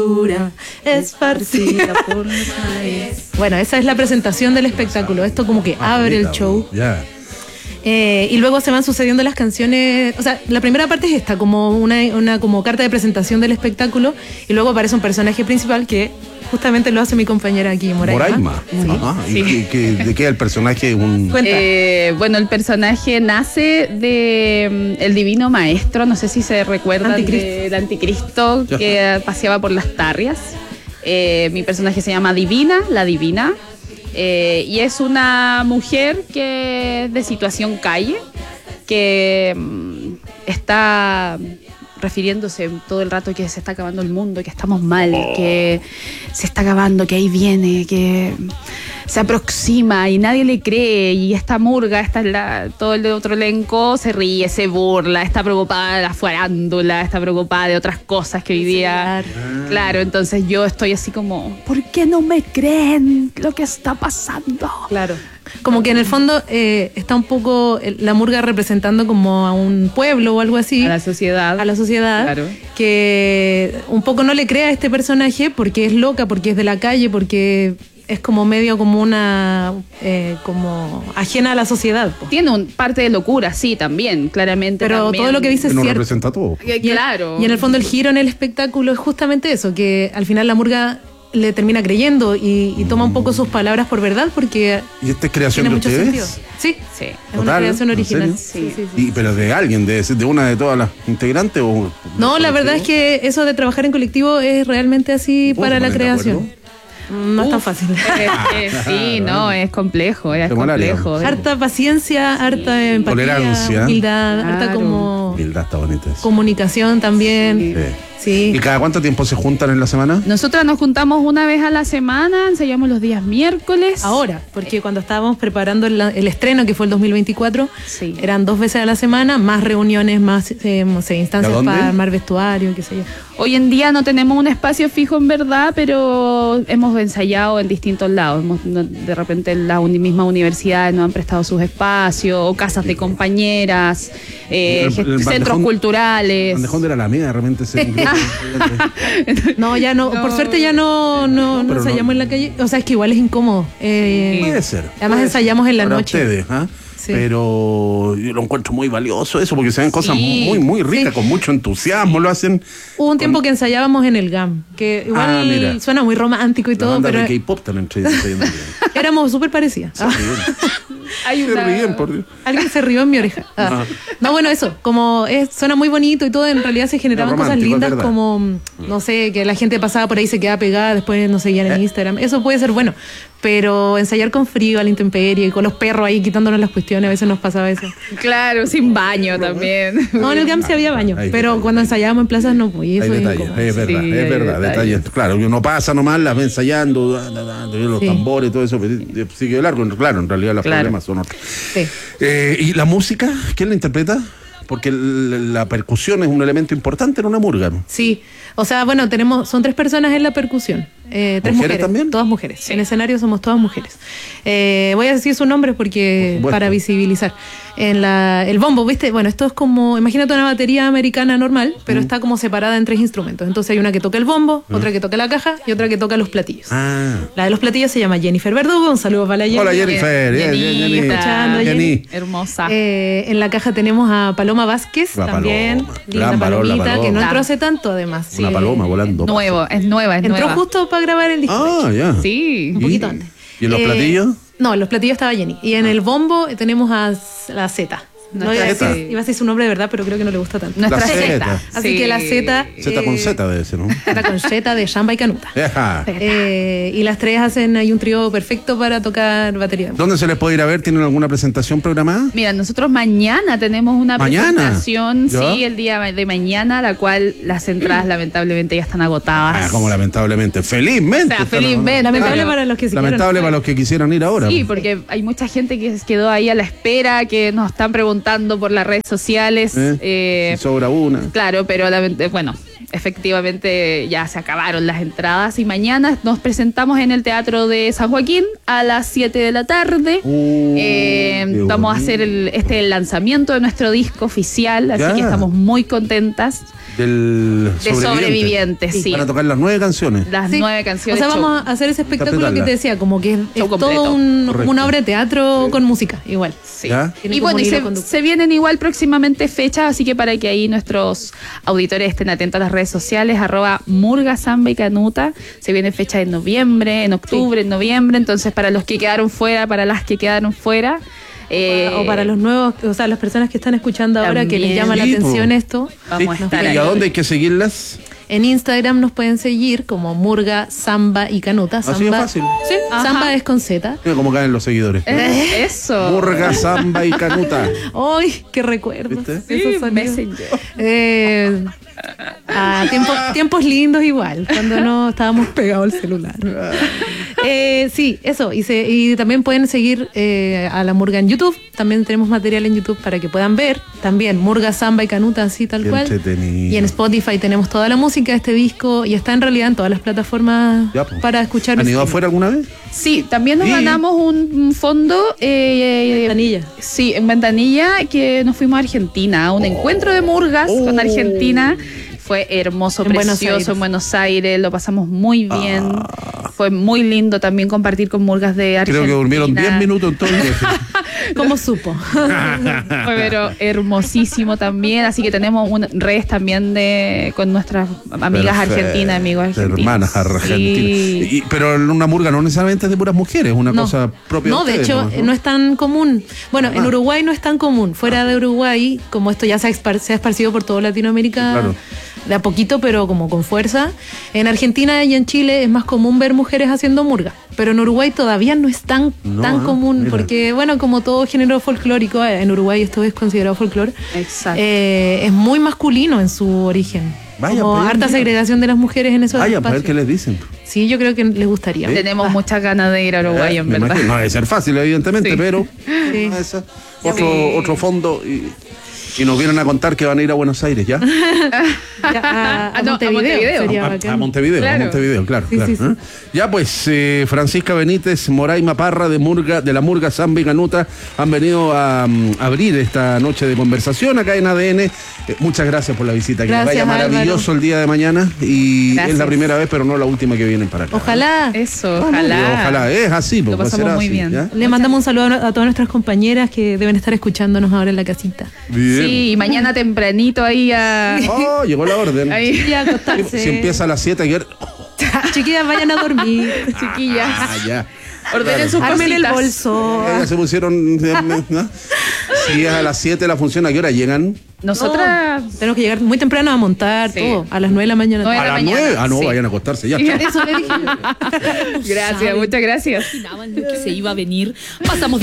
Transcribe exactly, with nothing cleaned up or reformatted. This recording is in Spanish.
esparcida por los mares. Bueno, esa es la presentación del espectáculo. Esto como que Ah, abre bonita, el show. Ya. Eh, y luego se van sucediendo las canciones. O sea, la primera parte es esta, como una, una como carta de presentación del espectáculo. Y luego aparece un personaje principal que justamente lo hace mi compañera aquí, Moraima. Moraima. Sí. Ajá. ¿Y Sí. qué- qué- de qué es el personaje? Un... Cuenta. Eh, bueno, el personaje nace de mm, el Divino Maestro, no sé si se recuerdan Anticristo. del Anticristo Ya. que paseaba por las tarrias. Eh, mi personaje se llama Divina, la Divina, eh, y es una mujer que de situación calle, que mm, está refiriéndose todo el rato que se está acabando el mundo, que estamos mal, que se está acabando, que ahí viene, que se aproxima y nadie le cree, y esta murga, esta, la, todo el otro elenco se ríe, se burla, está preocupada de la farándula, está preocupada de otras cosas que hoy día... Claro, entonces yo estoy así como, ¿por qué no me creen lo que está pasando? Claro. Como que en el fondo eh, está un poco eh, la murga representando como a un pueblo o algo así. A la sociedad. A la sociedad. Claro. Que un poco no le crea a este personaje porque es loca, porque es de la calle, porque es como medio como una... Eh, como ajena a la sociedad. Po. Tiene un parte de locura, sí, también, claramente. Pero también. todo lo que dice que es nos cierto. representa todo. Eh, Y en- Claro. Y en el fondo el giro en el espectáculo es justamente eso, que al final la murga le termina creyendo y, y toma un poco sus palabras por verdad porque ¿Y esta es creación tiene de mucho ustedes? sentido. Sí, Sí. es una Total, creación ¿en original. serio? Sí, sí, sí. Y, pero de alguien, de, de una de todas las integrantes o... No, la verdad es que eso de trabajar en colectivo es realmente así ¿Puedo para la poner de creación. No es tan fácil. Eh, eh, sí, no, es complejo, es Temolaria. complejo. Harta paciencia, harta empatía, Tolerancia. humildad, harta Claro. como Humildad está bonita eso. comunicación también. Sí. Sí. Sí. ¿Y cada cuánto tiempo se juntan en la semana? Nosotras nos juntamos una vez a la semana, ensayamos los días miércoles. Ahora, porque cuando estábamos preparando el, el estreno, que fue el dos mil veinticuatro, Sí. eran dos veces a la semana, más reuniones, más eh, no sé, instancias ¿A dónde? para armar vestuario, qué sé yo. Hoy en día no tenemos un espacio fijo en verdad, pero hemos ensayado en distintos lados. Hemos- no- de repente las uni- mismas universidades nos han prestado sus espacios, o casas de compañeras, eh, El- gest- el centros bandejón- culturales. Bandejón de la Alameda, de repente se... No, ya no, No. por suerte ya no, no, no pero no- ensayamos en la calle. O sea, es que igual es incómodo. Eh, Puede ser. Además puede ensayamos ser en la para noche. ustedes, ¿ah? Sí. Pero yo lo encuentro muy valioso eso, porque se ven cosas Sí. muy, muy ricas, Sí. con mucho entusiasmo, lo hacen. Hubo un tiempo con- que ensayábamos en el G A M, que igual Ah, mira. suena muy romántico y La todo, banda pero de K-pop también trae- trae- trae- éramos súper parecidas. Se ríen. Hay Se una- ríen, por Dios. Alguien se rió en mi oreja. Ah. No, bueno, eso, como es, suena muy bonito y todo, en realidad se generaban Es cosas romántico, es lindas verdad. como, mm, no sé, que la gente pasaba por ahí, se quedaba pegada, después nos seguían en Eh. Instagram. Eso puede ser bueno, pero ensayar con frío, a la intemperie, y con los perros ahí quitándonos las cuestiones, a veces nos pasaba eso. Claro, sin baño también. No, en el G A M sí había baño, Hay pero detalles. cuando ensayábamos en plazas no, pues, y eso Hay es detalles, incómodo. es verdad, Sí, es hay verdad, detalles. detalles. Claro, uno pasa nomás, las ve ensayando, da, da, da, los Sí. tambores y todo eso, pero sigue largo. Claro, en realidad los Claro. problemas son otros. Sí. Eh, ¿Y la música? ¿Quién la interpreta? Porque el- la percusión es un elemento importante en una murga. Sí, o sea, bueno, tenemos, son tres personas en la percusión. Eh, tres ¿Mujeres mujeres, también? todas mujeres. En escenario somos todas mujeres. Eh, voy a decir sus nombres porque Por supuesto. para visibilizar. En la, el bombo, ¿viste? Bueno, esto es como, imagínate una batería americana normal, pero Mm. está como separada en tres instrumentos. Entonces hay una que toca el bombo, otra que toca la caja y otra que toca los platillos. Ah. La de los platillos se llama Jennifer Verdugo. Un saludo para la Jenny. Hola Jennifer, bien, bien, Jenny. Jenita. Escuchando, Jenny. Hermosa. Eh, en la caja tenemos a Paloma Vázquez La también. Paloma. Linda Gran valor, la palomita, que no Paloma. entró hace tanto además. Una Sí. paloma volando. Nuevo, es nueva, es Entró nueva. justo para grabar el disco. Ah, ya. Sí. Un poquito antes. ¿Y en los Eh, platillos? No, en los platillos estaba Jenny. Y en el bombo eh, tenemos a S- la Z. No iba a, Nuestra decir, Zeta. iba a decir su nombre de verdad, pero creo que no le gusta tanto. Nuestra La Z. Zeta. Así Sí. que la Z. Z con eh, Z debe ser, ¿no? Z con Z de Shamba y Canuta. Ajá. Eh, y las tres hacen ahí un trío perfecto para tocar batería. ¿Dónde se les puede ir a ver? ¿Tienen alguna presentación programada? Mira, nosotros mañana tenemos una ¿Mañana? presentación, ¿Ya? sí, el día de mañana, la cual las entradas lamentablemente ya están agotadas. Ah, como lamentablemente. Felizmente. O sea, están- felizmente. Lamentable Pero- para los que se Lamentable quieran. para los que quisieran ir ahora. Sí, porque hay mucha gente que se quedó ahí a la espera, que nos están preguntando por las redes sociales. ¿Eh? eh, Si sobra una. Claro, pero lament- bueno, efectivamente ya se acabaron las entradas y mañana nos presentamos en el Teatro de San Joaquín a las siete de la tarde. Uh, Eh, qué vamos a bonito. hacer el, este el lanzamiento de nuestro disco oficial, así Ya. que estamos muy contentas. Del De sobrevivientes, sí. Van a tocar las nueve canciones. Las Sí. nueve canciones. O sea, show. vamos a hacer ese espectáculo que Interpretarla. te decía, como que es, es Show completo. todo un, Correcto. una obra de teatro con música, igual. Sí. ¿Ya? Tiene Y como bueno, un y hilo se, conductor. se vienen igual próximamente fechas, así que para que ahí nuestros auditores estén atentos a las redes sociales, arroba Murga, Samba y Canuta. Se viene fecha en noviembre, en octubre, en noviembre. Entonces, para los que quedaron fuera, para las que quedaron fuera. eh, o para los nuevos, o sea, las personas que están escuchando ahora que les También. llama la Sí, po. atención esto. Vamos Sí. a estar ¿Y ahí. a dónde hay que seguirlas? En Instagram nos pueden seguir como Murga, Samba y Canuta. Así de Samba, fácil. Sí, Ajá. Samba es con Z. Mira cómo caen los seguidores. Eh, Eso. Murga, Samba y Canuta. ¡Ay, qué recuerdos! ¿Viste? Sí, Esos sonidos. Messenger. Eh, a tiempos, tiempos lindos igual, cuando no estábamos pegados al celular. Eh, sí, eso. Y, se, y también pueden seguir eh, a la Murga en YouTube. También tenemos material en YouTube para que puedan ver. También Murga, Samba y Canuta, así tal Qué cual. entretenido. Y en Spotify tenemos toda la música de este disco y está en realidad en todas las plataformas Ya, pues. para escuchar. ¿Han ido music. afuera alguna vez? Sí, también nos Sí. ganamos un, un fondo. Eh, Ventanilla. Sí, en Ventanilla, que nos fuimos a Argentina, a un encuentro de murgas Oh. con Argentina. Fue hermoso, En Buenos precioso Aires. en Buenos Aires, lo pasamos muy bien. Ah. Fue muy lindo también compartir con murgas de Argentina. Creo que durmieron diez minutos en todo el viaje. ¿Cómo supo? Fue pero hermosísimo también, así que tenemos un redes también de con nuestras amigas Perfecto. argentinas, amigos argentinos. Hermanas argentinas. Sí. Y- pero una murga no necesariamente es de puras mujeres, es una No. cosa propia No, de ustedes, hecho, ¿no? no es tan común. Bueno, en Ah. Uruguay no es tan común. Fuera de Uruguay, como esto ya se ha, espar- se ha esparcido por toda Latinoamérica, Claro. de a poquito, pero como con fuerza. En Argentina y en Chile es más común ver mujeres haciendo murga. Pero en Uruguay todavía no es tan, No, tan ah, común, mira. porque, bueno, como todo género folclórico, eh, en Uruguay esto es considerado folclore. Exacto. Eh, es muy masculino en su origen. Vaya, como pues, harta mira. segregación de las mujeres en esos Vaya, para ver espacios. qué les dicen. Sí, yo creo que les gustaría. Sí. Tenemos muchas ganas de ir a Uruguay, Eh, en me verdad. imagino. No debe ser fácil, evidentemente, Sí. pero Sí. una de esas, otro, otro fondo y, y nos vienen a contar que van a ir a Buenos Aires, ¿ya? Ya, a, a Ah, no, a Montevideo, Montevideo. sería A, bacán. a Montevideo, Claro. a Montevideo, claro. Sí, claro, sí, ¿eh? Ya pues, eh, Francisca Benítez, Moraima Parra de Murga, de la Murga, Samba y Canuta han venido a um, abrir esta noche de conversación acá en A D N. Eh, muchas gracias por la visita. Que les Gracias, vaya maravilloso Álvaro. el día de mañana y Gracias. es la primera vez, pero no la última que vienen para acá. Ojalá. Eso, Y ojalá. ojalá, es así, pues, Lo va a ser pasamos muy así, bien. ¿ya? Le mandamos un saludo a, a todas nuestras compañeras que deben estar escuchándonos ahora en la casita. Bien. Sí, y mañana tempranito ahí a... Oh, llegó la orden. ahí. Y a acostarse. Si empieza a las siete ayer. Chiquillas, vayan a dormir. Chiquillas. Ah, ya. Ordenen sus Armen el cositas. bolso. Ya se pusieron. ¿no? Si es a las siete la función, ¿a qué hora llegan? Nosotras... No, tenemos que llegar muy temprano a montar Sí. todo. A las nueve de la mañana. Nueve A de la las mañana, nueve. Ah, no, sí. vayan a acostarse ya. Eso Eso le dije. Gracias, muchas gracias. Imaginaban lo que se iba a venir. Pasamos